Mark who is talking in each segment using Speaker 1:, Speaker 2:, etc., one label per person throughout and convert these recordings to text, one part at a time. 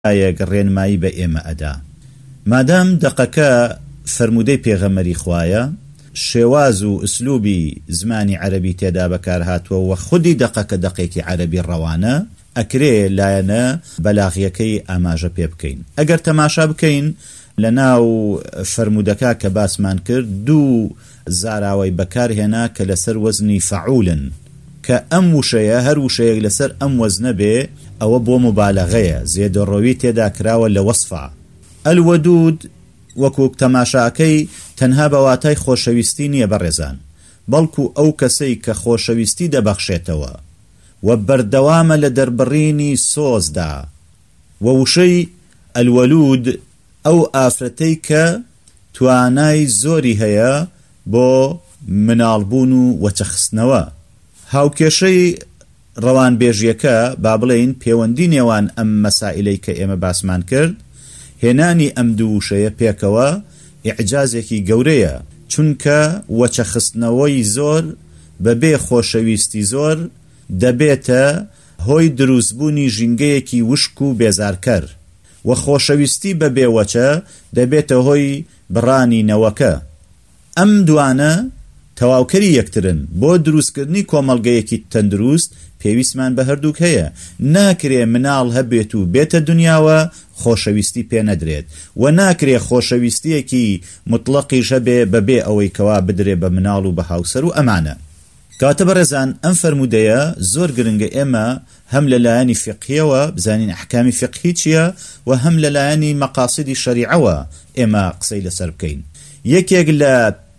Speaker 1: ڕێنمایی بە ئێمە ئەدا. مادام دەقەکە فرمودەی پێغەمبەری خوایە، شێواز و ئوسلوبی زمانی عەرەبی تێدا بەکار هاتووە و خودی دەقەکە دەقێکی عەرەبی ڕەوانە، ئەکرێ لایەنە بەلاغیەکەی ئاماژە پێ بکەین. ئەگەر تەماشا بکەین لە ناو فرمودەکە کە باسمان کرد، دوو زاراوەی بەکارهێنا کە لەسەر وەزنی فەعولن، کە ئەم وشەیە هەر وشەیەک لەسەر ئەم وەزنە بێ، ئەوە بۆ مبالەغەیە، زێدەڕەوی تێدا کراوە لە وەصفە. ئەلوەدود وەکو تەماشاکەی تەنها بە واتای خۆشەویستی نییە بەڕێزان، بەڵکو ئەو کەسەی کە خۆشەویستی دەبەخشێتەوە و بەردەوامە لە دەربڕینی سۆزدا. و وشەی ئەلوەلود ئەو ئافرەتەی کە توانای زۆری هەیە بۆ مناڵبوون و وەچەخستنەوە. هاوکێشەی ڕەوانبێژیەکە با بڵێین پەیوەندی نێوان ئەم مەسائلەی کە ئێمە باسمان کرد، هێنانی ئەم دوو وشەیە پێکەوە ئیعجازێکی گەورەیە، چونکە وەچەخستنەوەی زۆر بەبێ خۆشەویستی زۆر دەبێتە هۆی دروستبوونی ژینگەیەکی وشک و بێزارکەر، و خۆشەویستی بەبێ وەچە دەبێتە هۆی بڕانی نەوەکە. ئەم دوانە تەواوکەری یەکترن. بۆ دروستکردنی کۆمەڵگەیەکی تەندروست پێویستمان بە هەردووک هەیە. ناکرێ مناڵ هەبێت و بێتە دنیاوە خۆشەویستی پێ نەدرێت، و ناکرێ خۆشەویستیەکی مطلقی ژەبێ بەبێ ئەوەی کەوا بدرێ بە مناڵ و بە هاوسەر و ئەمانە. کاتە بەڕێزان ئەم فەرمودەیە زۆر گرنگە ئێمە هەم لە لایەنی فقهیەوە بزانین ئەحکامی فقهی چییە، و هەم لە لایەنی مەقاصدی شەریعەوە ئێمە قسەی لەسەر بکەین. یەکێک لە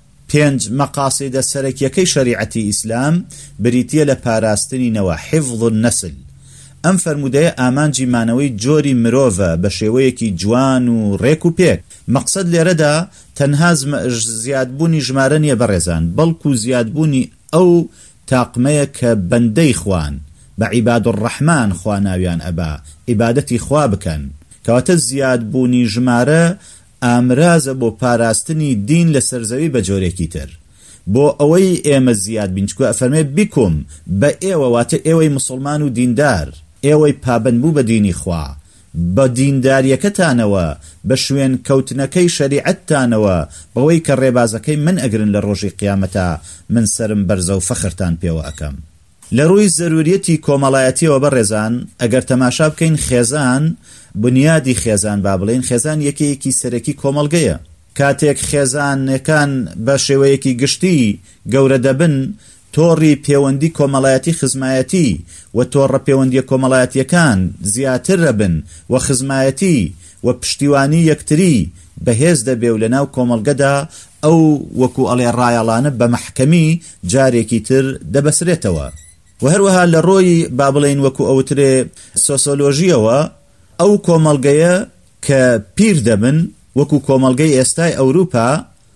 Speaker 1: 5 مەقاصدە سەرەکیەکەی شەریعەتی ئیسلام بریتیە لە پاراستنینەوە، حفظ النەسل. ئەم فەرمودەیە ئامانجی مانەوەی جۆری مرۆڤە بە شێوەیەکی جوان و ڕێک و پێک. مەقسەد لێرەدا تەنها زیادبوونی ژمارە نیە بەڕێزان، بەڵکو زیادبوونی ئەو تاقمەیە کە بەندەی خوان بە عیباد الرحمن خوا ناویان ئەبا عیبادەتی خوا بکەن، کەواتە زیادبوونی ژمارە ئامرازە بۆ پاراستنی دین لە سەرزەوی بە جۆرێکی تر، بۆ ئەوەی ئێمە زیاد بین. چکو ئەفەرمێ بیکم بە ئێوە، واتە ئێوەی مسلمان و دیندار، ئێوەی پابەندبوو بە دینی خوا، بە دینداریەکەتانەوە، بە شوێن کەوتنەکەی شەریعەتتانەوە، بەوەی کە ڕێبازەکەی من ئەگرن لە ڕۆژی قیامەتە، من سرم بەرزە و فەخرتان پێوە ئەکەم. لە ڕووی زەروریەتی کۆمەڵایەتیەوە بەڕێزان، ئەگەر تەماشا بکەین خێزان، بنیادی خێزان با بڵێن، خێزان یەکەیەکی سەرەکی کۆمەڵگەیە. کاتێک خێزانەکان بە شێوەیەکی گشتی گەورە دەبن، تۆڕی پەیوەندی کۆمەڵایەتی خزمایەتی و تۆڕە پەیوەندیە کۆمەڵایەتیەکان زیاتر دەبن، و خزمایەتی و پشتیوانی یەکتری بەهێز دەبێ، و لە ناو کۆمەڵگەدا ئەو وەکو ئەڵێ ڕایەڵانە بە مەحکەمی جارێکی تر دەبەسرێتەوە. و هەروەها لە ڕۆی با بڵێن وەکو ئەوترێ سۆسیۆلۆژیەوە، ئەو کۆمەڵگەیە کە پیر دەبن وەکو کۆمەڵگەی ئێستای ئەوروپا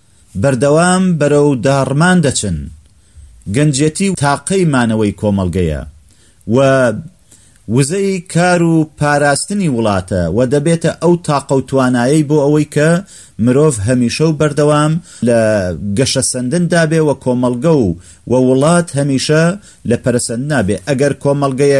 Speaker 1: بەردەوام بەرەو داڕمان دەچن. گەنجێتی تاقەی مانەوەی کۆمەڵگەیە و وزەی کار و پاراستنی وڵاتە، و دەبێتە ئەو تاقە و توانایی بۆ ئەوەی کە مرۆڤ هەمیشە و بەردەوام لە گەشە سەندن دابێ، و کۆمەڵگە و وڵات هەمیشە لە پەرسەند نابێ. ئەگەر کۆمەڵگەیە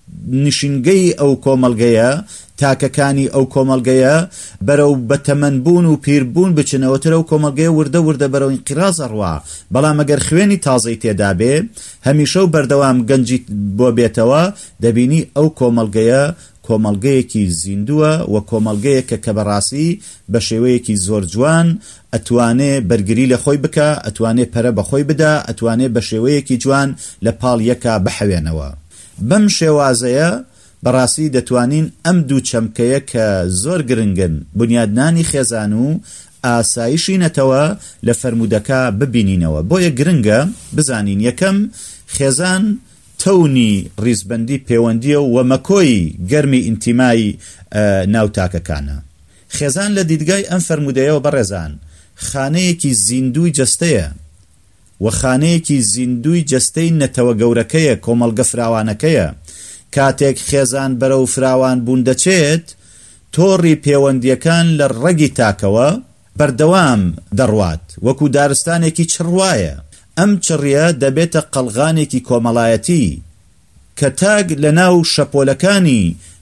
Speaker 1: نشینگەی ئەو کۆمەڵگەیە، تاکەکانی ئەو کۆمەڵگەیە بەرەو بەتەمەنبوون و پیربوون بچنەوەتر، ئەو کۆمەڵگەیە وردە وردە بەرەو ئینقراز ئەڕوا. بەڵام ئەگەر خوێنی تازەی تێدا بێ، هەمیشە و بەردەوام گەنجی بۆ بێتەوە، دەبینی ئەو کۆمەڵگەیە کۆمەڵگەیەکی زیندووە، و کۆمەڵگەیەکە کە بەڕاستی بە شێوەیەکی زۆر جوان ئەتوانێ بەرگری لە خۆی بکە، ئەتوانێ پەرە بەخۆی بدا، ئەتوانێ بە شێوەیەکی جوان لە پاڵ یەکە بحەوێنەوە. بەم شێوازەیە بەڕاستی دەتوانین ئەم دوو چەمکەیە کە زۆر گرنگن، بنیادنانی خێزان و ئاسایشی نەتەوە لە فەرمودەکە ببینینەوە. بۆیە گرنگە بزانین یەکەم خێزان تەونی ڕیزبەندی پەیوەندیە و مەکۆی گەرمی ئینتیمای ناوتاکەکانە. خێزان لە دیدگای ئەم فەرمودەیەوە بەڕێزان خانەیەکی زیندوی جەستەیە، و خانەیەکی زیندوی جەستەی نەتەوە گەورەکەیە، کۆمەڵگە فراوانەکەیە. کاتێک خێزان بەرەو فراوان بوون دەچێت، تۆڕی پەیوەندیەکان لە ڕەگی تاکەوە بەردەوام دەڕوات، وەکو دارستانێکی چڕوایە. ئەم چڕیە دەبێتە قەڵغانێکی کۆمەڵایەتی کە تاگ لە ناو شەپۆلەکانی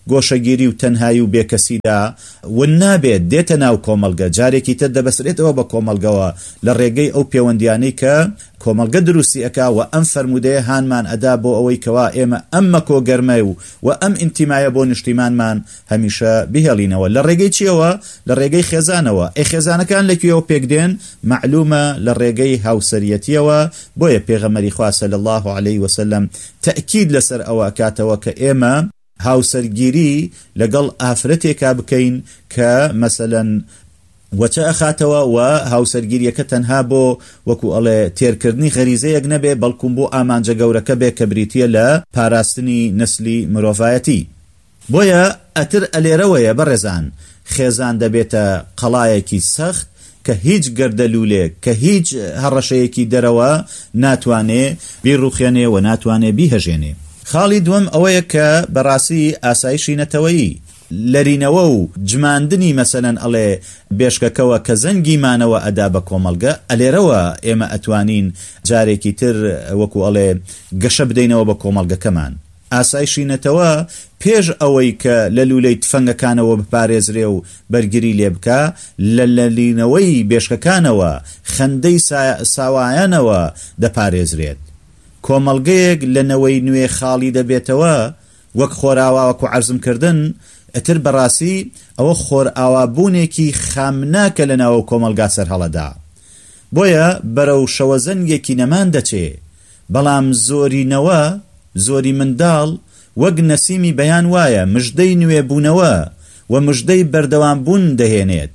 Speaker 1: گۆشەگیری و تەنهایی و بێکەسیدا ون نابێت دێتە ناو کۆمەلگە جارێکی تر دەبەسرێتەوە بە کۆمەلگەوە لە ڕێگەی ئەو پەیوەندیانەی کە کۆمەلگە دروستی ئەکا و ئەم فەرمودەیە هانمان ئەدا بۆ ئەوەی کەوا ئێمە ئەم مەکۆگەرمە و ئەم ئینتیمایە بۆ نیشتیمانمان هەمیشە بهێڵینەوە لە ڕێگەی چیەوە لە ڕێگەی خێزانەوە خێزانەکان لەکوێوە پێکدێن معلومە لە ڕێگەی هاوسەریەتیەوە بۆیە پێغەمبەری خوا صلی الله عليه وسلم تأکید لەسەر ئەوە کاتەوە کە ئێمە هاوسەرگیری لەگەڵ ئافرەتێکا بکەین کە مەسەلەن وەچە ئەخاتەوە و هاوسەرگیریەکە تەنها بۆ وەکو ئەڵێ تێرکردنی غەریزەیەک نەبێ بەڵکوم بۆ ئامانجە گەورەکە بێ کە بریتیە لە پاراستنی نسلی مرۆڤایەتی بۆیە ئەتر ئەلێرەوەیە بەڕێزان خێزان دەبێتە قەڵایەکی سەخت کە هیچ گەردەلوولێک کە هیچ هەڕەشەیەکی دەرەوە ناتوانێ بیڕوخێنێ و ناتوانێ بیهەژێنێ خاڵی دووەم ئەوەیە کە بەڕاستی ئاسایشی نەتەوەیی لەرینەوە و جماندنی مەسەلەن ئەڵێ بێشکەکەوە کە زەنگیمانەوە ئەدا بە کۆمەلگە ئەلێرەوە ئێمە ئەتوانین جارێکی تر وەکو ئەڵێ گەشە بدەینەوە بە کۆمەلگەکەمان ئاسایشی نەتەوە پێش ئەوەی کە لە لولەی تفەنگەکانەوە بپارێزرێ و بەرگری لێ بکە لە لەلینەوەی بێشکەکانەوە خەندەی ساوایانەوە دەپارێزرێت کۆمەلگەیەک لەنەوەی نوێ خاڵی دەبێتەوە وەک خۆراوەکو عەرزم کردن ئەتر بەڕاستی ئەوە خۆرئاوابوونێکی خامناکە لە ناو کۆمەلگا سەرهەڵەدا بۆیە بەرەو شەوەزەنگێکی نەمان دەچێ بەڵام زۆرینەوە زۆری منداڵ وەک نەسیمی بەیان وایە مژدەی نوێبوونەوە و مژدەی بەردەوام بوون دەهێنێت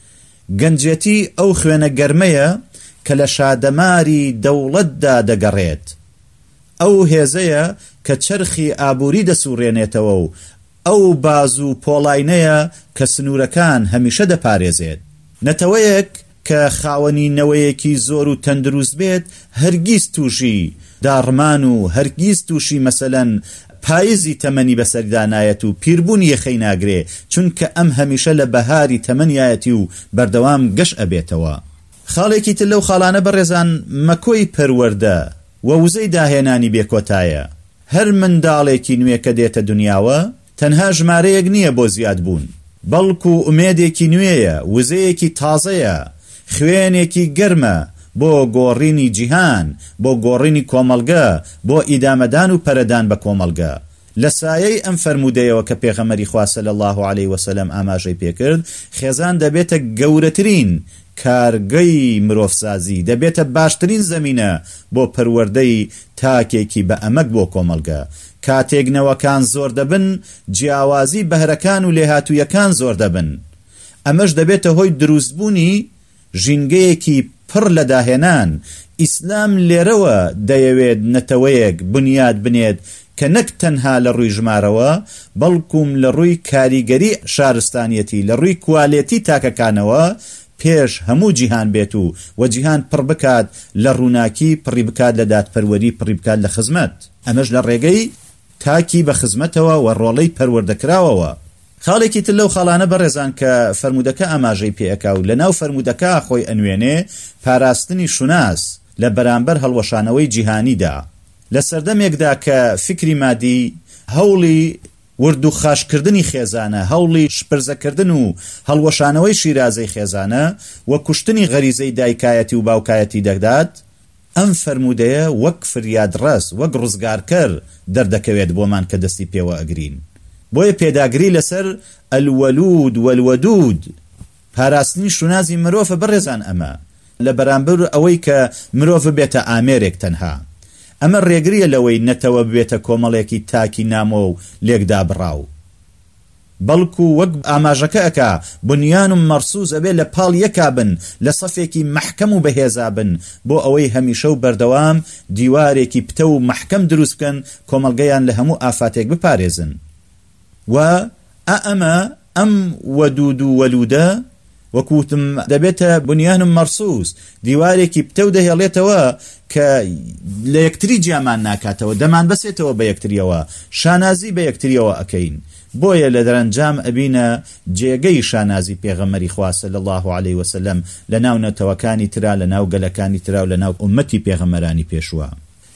Speaker 1: گەنجێتی ئەو خوێنە گەرمەیە کە لە شادەماری دەوڵەتدا دەگەڕێت ئەو هێزەیە کە چرخی ئابووری دەسوڕێنێتەوە و ئەو باز و پۆڵاینەیە کە سنوورەکان هەمیشە دەپارێزێت نەتەوەیەک کە خاوەنی نەوەیەکی زۆر و تەندروست بێت هەرگیز تووشی داڕمان و هەرگیز تووشی مەسەلەن پاییزی تەمەنی بەسەردانایەت و پیربوونی یەخەی ناگرێ چونکە ئەم هەمیشە لە بەهاری تەمەنیایەتی و بەردەوام گەش ئەبێتەوە خاڵێکی تر لەو خاڵانە بەڕێزان مەکۆی پەروەردە و وزەی داهێنانی بێکۆتایە هەر منداڵێکی نوێ کە دێتە دنیاوە تەنها ژمارەیەک نییە بۆ زیاد بوون بەڵکو ئومێدێکی نوێیە وزەیەکی تازەیە خوێنێکی گەرمە بۆ گۆڕینی جیهان بۆ گۆڕینی کۆمەلگە بۆ ئیدامەدان و پەرەدان بە کۆمەلگە لە سایەی ئەم فەرمودەیەوە کە پێغەمبەری خوا صلی الله عليه وسلم ئاماژەی پێکرد خێزان دەبێتە گەورەترین کارگەی مرۆڤسازی دەبێتە باشترین زەمینە بۆ پەروەردەی تاکێکی بە ئەمەک بۆ کۆمەلگە کاتێک نەوەکان زۆر دەبن جیاوازی بەهرەکان و لێهاتوویەکان زۆر دەبن ئەمەش دەبێتە هۆی دروستبوونی ژینگەیەکی پڕ لە داهێنان ئیسلام لێرەوە دەیەوێت نەتەوەیەک بنیاد بنێت کە نەک تەنها لە ڕووی ژمارەوە بەڵکوم لە ڕووی کاریگەری شارستانیەتی لە ڕووی کوالێتی تاکەکانەوە پێش هەموو جیهان بێت و جیهان پڕ بکات لە ڕووناکی پڕی بکات لە دادپەروەری پڕی بکات لە خزمەت ئەمەش لە ڕێگەی تاکی بە خزمەتەوە و ڕۆڵەی پەروەردەکراوەوە خاڵێکی تر لەو خاڵانە بەڕێزان کە فەرمودەکە ئاماژەی پێەکا و لە ناو فەرمودەکە خۆی ئەنوێنێ پاراستنی شوناس لە بەرامبەر هەڵوەشانەوەی جیهانیدا لە سەردەمێکدا کە فکری مادی هەوڵی ورد و خاشکردنی خێزانە هەوڵی شپرزەکردن و هەڵوەشانەوەی شیرازەی خێزانە و کوشتنی غەریزەی دایکایەتی و باوکایەتی دەکات ئەم فەرمودەیە وەک فریادڕەس وەک ڕزگارکەر دەردەکەوێت بۆمان کە دەستی پێوە ئەگرین بۆیە پێداگری لەسەر ئەلوەلود وەلوەدود پاراستنی شونازی مرۆڤە بەڕێزان ئەمە لە بەرامبەر ئەوەی کە مرۆڤ بێتە ئامێرێک تەنها ئەمە ڕێگریە لەوەی نەتەوە بێتە کۆمەڵێکی تاکی نامۆ و لێکدا بڕاو بەڵکو وەک ئاماژەکە ئەکا بنیان و مەرسوز ئەبێ لە پاڵ یەکا بن لە سەفێکی مەحکەم و بەهێزا بن بۆ ئەوەی هەمیشە و بەردەوام دیوارێکی پتە و مەحکەم دروست بکەن کۆمەڵگەیان لە هەموو ئافاتێک بپارێزن و ئەمە ئەم وەدود و وەلودە وەکوتم دەبێتە بنیانم مەرسوس دیوارێکی پتە و دەهێڵێتەوە کە لە یەکتری جیامان ناکاتەوە دەمان بەسێتەوە بە یەکتریەوە شانازی بە یەکتریەوە ئەکەین بۆیە لە دەرەنجام ئەبینە جێگەی شانازی پێغەمبەری خوا صلی الله عليه وسلم لە ناو نەتەوەکانی ترا لە ناو گەلەکانی ترا و لە ناو ئومەتی پێغەمبەرانی پێشوە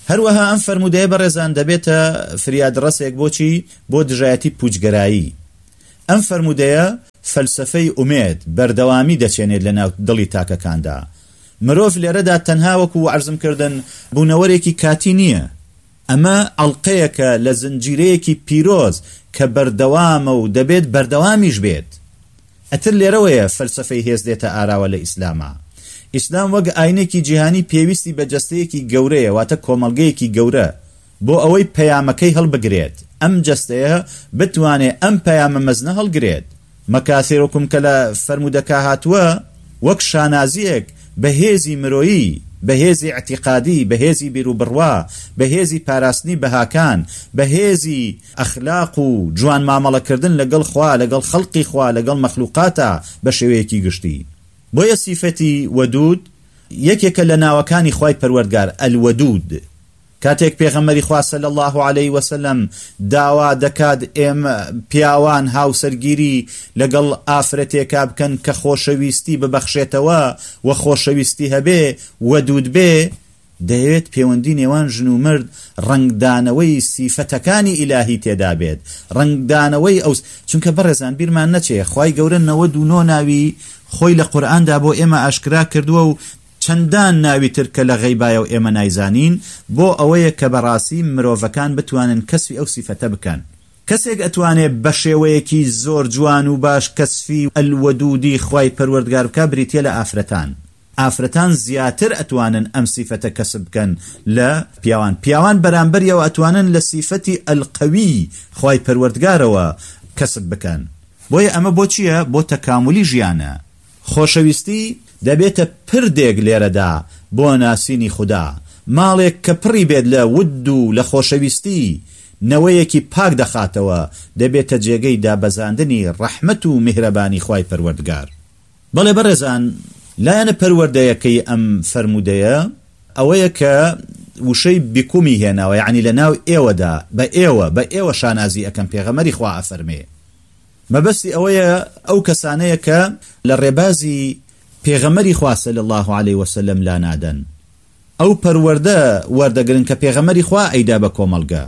Speaker 1: هەروەها ئەم فەرمودەیە بەڕێزان دەبێتە فریادڕەسێک بۆچی بۆ دژایەتی پوچگەرایی. ئەم فەرمودەیە فەلسەفەی ئومێد بەردەوامی دەچێنێت لە ناو دڵی تاکەکاندا. مرۆڤ لێرەدا تەنها وەکو عەرزم کردن بوونەوەرێکی کاتی نییە، ئەمە ئەڵقەیەکە لە زنجیرەیەکی پیرۆز کە بەردەوامە و دەبێت بەردەوامیش بێت. ئەتر لێرەوەیە فەلسەفەی هێز دێتە ئاراوە لە ئیسلامە. ئیسلام وەک ئاینێکی جیهانی پێویستی بە جەستەیەکی گەورەیە، واتە کۆمەڵگەیەکی گەورە بۆ ئەوەی پەیامەکەی هەڵبگرێت، ئەم جەستەیە بتوانێت ئەم پەیامە مەزنە هەڵگرێت. مەکاسێرۆکم کە لە فەرمودەکە هاتووە وەک شانازیەک بەهێزی مرۆیی، بەهێزی اعتیقادی، بەهێزی بیرروبڕوا، بەهێزی پاراستنی بەهاکان، بەهێزی ئەخلاق و جوان مامەڵەکردن لەگەڵ خوا، لەگەڵ خەڵقی خوا، لەگەڵ مەخلوقاتە بە شێوەیەکی گشتی. بۆیە سیفەتی وەدود یەکێکە لە ناوەکانی خوای پەروەردگار، ئەلوەدود. کاتێک پێغەمبەری خوا صلی الله علیه وسلم داوا دەکات ئێمە پیاوان هاوسەرگیری لەگەڵ ئافرەتێکا بکەن کە خۆشەویستی ببەخشێتەوە و خۆشەویستی هەبێ وەدود بێ، دەیەوێت پەیوەندی نێوان ژن و مرد ڕنگدانەوەی سیفەتەکانی ئیلاهی تێدا بێت، ڕنگدانەوەی ئەو، چونکە بەڕێزان بیرمان نەچێ خوای گەورە 99 ناوی خۆی لە قورئاندا بۆ ئێمە ئاشکرا کردووە و چەندان ناوی تر کە لە غەیبایە و ئێمە نایزانین، بۆ ئەوەیە کە بەڕاستی مرۆڤەکان بتوانن کەسفی ئەو سیفەتە بکەن. کەسێک ئەتوانێت بە شێوەیەکی زۆر جوان و باش کەسفی ئەلوەدودی خوای پەروەردگار بکە، بریتیە لە ئافرەتان. ئافرەتان زیاتر ئەتوانن ئەم سیفەتە کەسب بکەن لە پیاوان. پیاوان بەرامبەریەوە ئەتوانن لە سیفەتی ئەلقەوی خوای پەروەردگارەوە کەسب بکەن. بۆیە ئەمە بۆ چییە؟ بۆ تەکاملی ژیانە. خۆشەویستی دەبێتە پردێک لێرەدا بۆ ناسینی خوددا، ماڵێک کە پڕی بێت لە ود و لە خۆشەویستی، نەوەیەکی پاک دەخاتەوە، دەبێتە جێگەی دابەزاندنی ڕەحمەت و میهرەبانی خوای پەروەردگار. بەڵێ بەڕێزان، لایەنە پەروەردەیەکەی ئەم فەرمودەیە ئەوەیە کە وشەی بیکومی هێناوە، یعنی لە ناو ئێوەدا بە ئێوە شانازی ئەکەم پێغەمبەری خوا ئەفەرمێ. مەبەستی ئەوەیە ئەو کەسانەیە کە لە ڕێبازی پێغەمبەری خوا صلی الله علیه وسلم لا نادەن، ئەو پەروەردە وەردەگرن کە پێغەمبەری خوا ئەیدا بە کۆمەڵگە،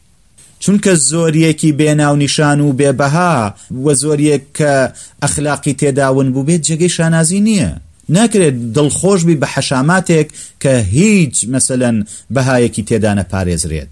Speaker 1: چونکە زۆریەکی بێناو نیشان و بێبەها و زۆریەک کە ئەخلاقی تێداون بوو بێت جێگەی شانازی نییە. ناکرێت دڵخۆش بی بە حەشاماتێک کە هیچ مەسەلەن بەهایەکی تێدا نەپارێزرێت،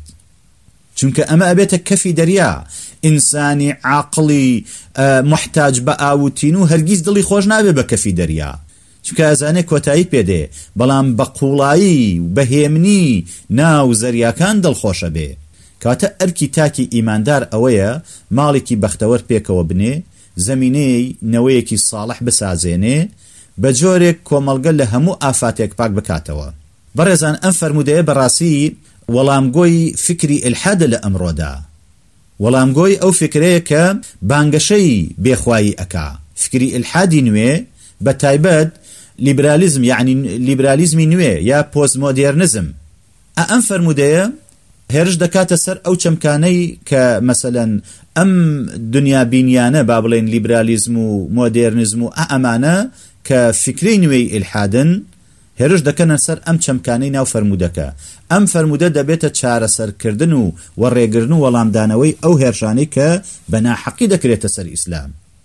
Speaker 1: چونکە ئەمە ئەبێتە کەفی دەریا. ئینسانی عاقڵی محتاج بە ئاوتین و هەرگیز دڵی خۆش نابێ بە کەفی دەریا، چونکە ئەزانێ کۆتایی پێدێ، بەڵام بە قوڵایی و بەهێمنی ناو زەریاکان دڵخۆشە بێ. کاتە ئەرکی تاکی ئیماندار ئەوەیە ماڵێکی بەختەوەر پێکەوە بنێ، زەمینەی نەوەیەکی ساڵح بسازێنێ، بە جۆرێک کۆمەڵگە لە هەموو ئافاتێک پاک بکاتەوە. بەڕێزان، ئەم فەرمودەیە بەڕاستی وەڵامگۆی فکری ئیلحادە لە ئەمڕۆدا، وەڵامگۆی ئەو فکرەیە کە بانگەشەی بێخوایی ئەکا، فکری ئیلحادی نوێ، بە تایبەت لیبرالیزم، یعنی لیبرالیزمی نوێ یا پۆستمۆدێرنزم. ئەم فەرمودەیە هێرش دەکاتە سەر ئەو چەمکانەی کە مەسەلەن ئەم دنیا بینیانە با بڵێن لیبرالیزم و مۆدێرنزم و ئەمانە کە فکری نوێی ئیلحادن، هێرش دەکەنە سەر ئەم چەمکانەی ناو فەرمودەکە. ئەم فەرمودە دەبێتە چارەسەرکردن و وەڕێگرن و وەڵامدانەوەی ئەو هێرشانەی کە بە ناحەقی دەکرێتە سەر ئیسلام.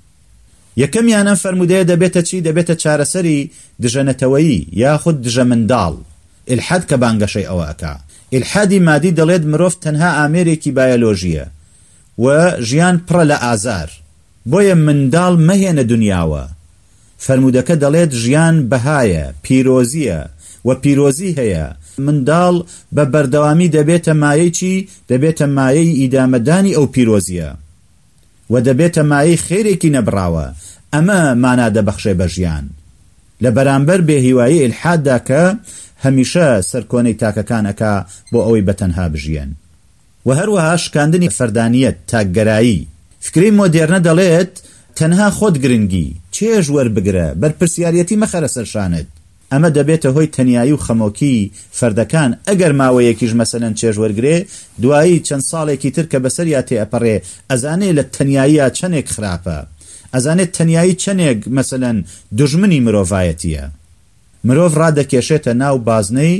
Speaker 1: یەکەمیان ئەم فەرمودەیە دەبێتە چی؟ دەبێتە چارەسەری دژەنەتەوەیی یاخود دژە منداڵ. ئیلحاد کە بانگەشەی ئەوە ئەکا. ئیلحادی مادی دەڵێت مرۆڤ تەنها ئامێرێکی بایۆلۆژیە و ژیان پڕە لە ئازار، بۆیە منداڵ مەهێنە دنیاوە. فەرمودەکە دەڵێت ژیان بەهایە، پیرۆزیە و پیرۆزی هەیە. منداڵ بە بەردەوامی دەبێتە مایەی چی؟ دەبێتە مایەی ئیدامەدانی ئەو پیرۆزیە و دەبێتە مایەی خێرێکی نەبراوە. ئەمە مانا دەبەخشێ بە ژیان لە بەرامبەر بێهیوایی ئیلحاددا کە هەمیشە سەرکۆنەی تاکەکانەکە بۆ ئەوەی بەتەنها بژیان. و هەروەها شکاندنی فەردانیەت، تاکگەرایی. فکری مۆدێرنە دەڵێت تەنها خۆت گرنگی، چێژ وەربگرە، بەرپرسیارەتی مەخەرە سەرشانت. ئەمە دەبێتە هۆی تەنیایی و خەمۆکی فەردەکان. ئەگەر ماوەیەکیش مەسەلەن چێژ وەرگرێ، دوایی چەند ساڵێکی تر کە بەسەریا تێئەپەڕێ، ئەزانێ لە تەنیاییە چەندێک خراپە، ئەزانێت تەنیایی چەندێک مەسەلەن دوژمنی مرۆڤایەتیە. مرۆڤ ڕادەکێشێتە ناو بازنەی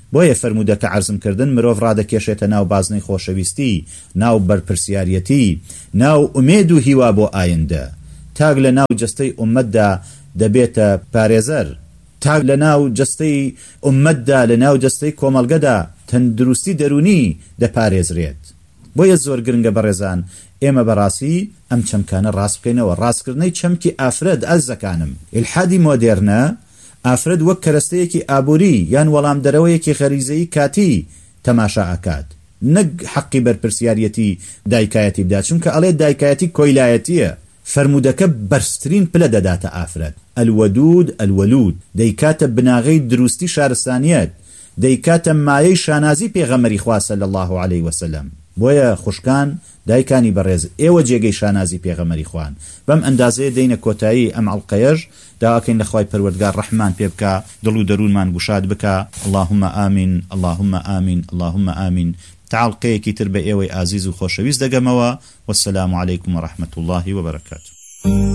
Speaker 1: بۆیە فەرموودەکە عەرزمکردن مرۆڤ ڕادەکێشێتە ناو بازنەی خۆشەویستی، ناو بەرپرسیارەتی، ناو ئومێد و هیوا بۆ ئایندە، تاک لە ناو جەستەی ئومەتدا دەبێتە پارێزەر، تاک لە ناو جەستەی ئومەتدا لە ناو جەستەی کۆمەڵگەدا تەندروستی دەرونی دەپارێزرێت. بۆیە زۆر گرنگە بەڕێزان ئێمە بەڕاستی ئەم چەمکانە ڕاست بکەینەوە. ڕاستکردنەی چەمکی ئافرەد ئەزەکانم ئیلحادی مۆدێرنە ئافرەد وەک کەرەستەیەکی ئابووری یان وەڵام دەرەوەیەکی غەریزەیی کاتی تەماشا ئەکات، نەک حەقی بەرپرسیارەتی دایکایەتی بدات، چونکە ئەڵێ دایکایەتی کۆیلایەتیە. فەرموودەکە بەرزترین پلە دەداتە ئافرەد، ئەلوەدود ئەلوەلود، دەیکاتە بناغەی دروستی شارستانیەت، دەیکاتە مایەی شانازی پێغەمبەری خوا صلی الله علیه وسلم. بۆیە خوشکان دایکانی بەڕێز ئێوە جێگەی شانازی پێغەمبەری خوان. بەم ئەندازەیە دەینە کۆتایی ئەم ئەڵقەیەش، داواکەین لە خوای پەروەردگار ڕەحمان پێ بکە، دڵ و دەروونمان گوشاد بکە. اللهم آمین، اللهم آمین، اللهم آمین. تعالقەیەکی تر بە ئێوەی ئازیز و خۆشەویست دەگەمەوە. والسلام علیکم ورحمة الله وبركاته.